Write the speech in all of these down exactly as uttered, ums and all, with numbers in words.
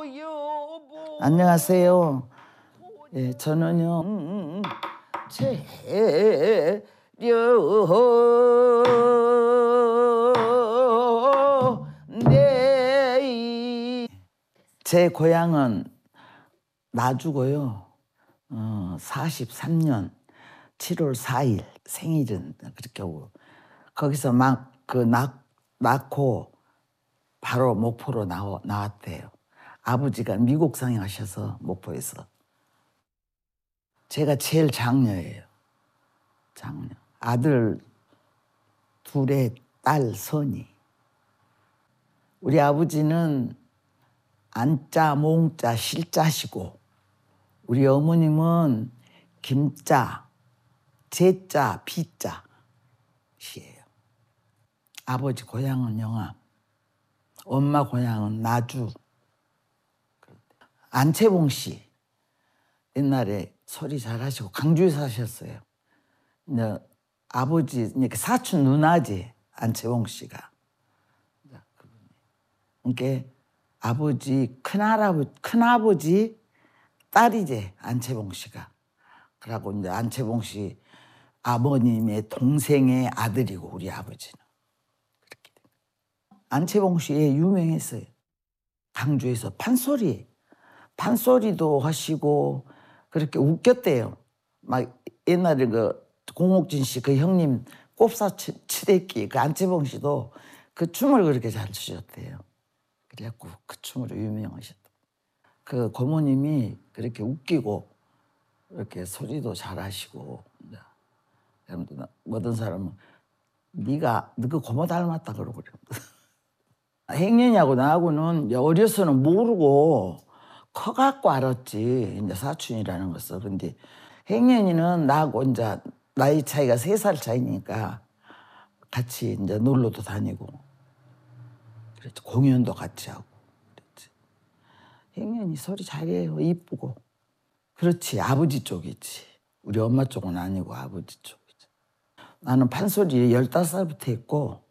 안녕하세요. 예, 저는요 음, 음, 체려 내 제 고향은 나주고요. 어, 사십삼 년 칠월 사일 생일은 그렇게 오고 거기서 막 그 낳고 바로 목포로 나와, 나왔대요. 아버지가 미국 상하셔서 목포에서. 제가 제일 장녀예요. 장녀. 아들 둘에 딸 선이. 우리 아버지는 안자, 몽자, 실자시고 우리 어머님은 김자, 제자, 비자 시예요. 아버지 고향은 영암, 엄마 고향은 나주. 안채봉 씨 옛날에 소리 잘하시고 강주에 사셨어요. 이제 아버지 이렇게 사촌 누나지 안채봉 씨가. 그러니까 아버지 큰할아버지 큰아버지 딸이지 안채봉 씨가. 그러고 이제 안채봉 씨 아버님의 동생의 아들이고 우리 아버지는 그렇게 된 거예요. 안채봉 씨 유명했어요. 강주에서 판소리 판소리도 하시고 그렇게 웃겼대요. 막 옛날에 그 공옥진 씨 그 형님 꼽사 치대기 그 안채봉 씨도 그 춤을 그렇게 잘 추셨대요. 그래갖고 그 춤으로 유명하셨다. 그 고모님이 그렇게 웃기고 이렇게 소리도 잘하시고 모든 사람은 네가 너 그 고모 닮았다 그러고 그래. 행년이하고 나하고는 어려서는 모르고 커갖고 알았지 이제 사촌이라는 것을. 근데 행년이는 나하고 이제 나이 차이가 세 살 차이니까 같이 이제 놀러도 다니고 그랬지. 공연도 같이 하고 그랬지. 행년이 소리 잘해요. 이쁘고. 그렇지. 아버지 쪽이지. 우리 엄마 쪽은 아니고 아버지 쪽이지. 나는 판소리 열다섯 살부터 했고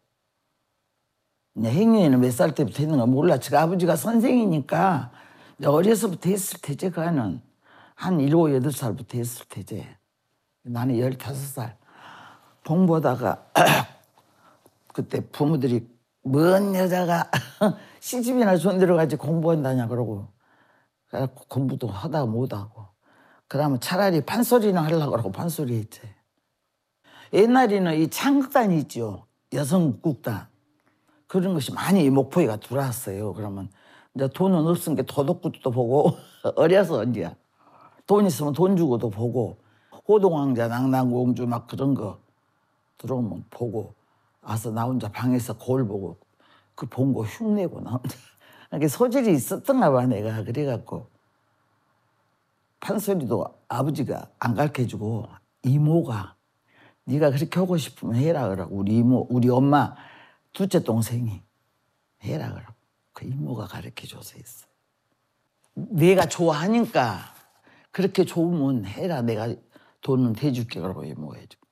행년이는 몇 살 때부터 했는가 몰라. 제가 아버지가 선생이니까 어려서부터 했을 테지. 그는 한 일곱, 여덟 살부터 했을 테지. 나는 열다섯 살 공부하다가 그때 부모들이 뭔 여자가 시집이나 좋은 데로 가지 공부한다냐 그러고 그래갖고 공부도 하다가 못하고 그러면 차라리 판소리나 하려고 그러고 판소리 했지. 옛날에는 이 창극단이 있죠. 여성국단. 그런 것이 많이 목포에가 들어왔어요. 그러면 이제 돈은 없은 게 도덕구도 보고 어려서 이제 돈 있으면 돈 주고도 보고 호동왕자, 낭낭공주 막 그런 거 들어오면 보고 와서 나 혼자 방에서 거울 보고 그 본 거 흉내고 나 혼자 이렇게 소질이 있었던가 봐 내가. 그래갖고 판소리도 아버지가 안 가르쳐주고 이모가 네가 그렇게 하고 싶으면 해라 그러고 우리 이모 우리 엄마 둘째 동생이 해라 그러고 그 이모가 가르쳐줘서 했어. 내가 좋아하니까 그렇게 좋으면 해라 내가 돈은 대줄게 그러고 이모가 해줘.